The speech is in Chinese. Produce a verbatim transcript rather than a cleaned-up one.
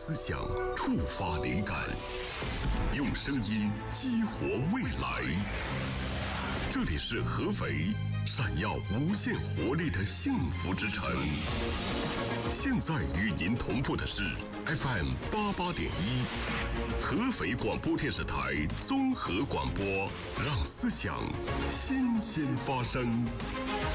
思想，触发灵感，用声音激活未来。这里是合肥，闪耀无限活力的幸福之城。现在与您同步的是 F M 八八点一，合肥广播电视台综合广播，让思想新鲜发生。